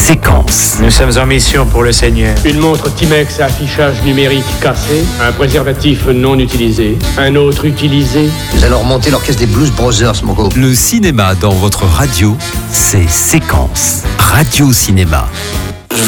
Séquence. Nous sommes en mission pour le Seigneur. Une montre Timex à affichage numérique cassé, un préservatif non utilisé, un autre utilisé. Nous allons remonter l'orchestre des Blues Brothers, mon gars. Le cinéma dans votre radio, c'est Séquence. Radio Cinéma.